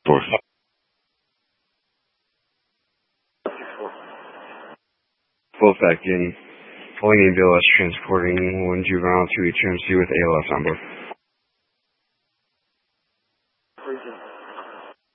4. Full effect in pulling in BLS transporting one juvenile to HMC with ALS on board.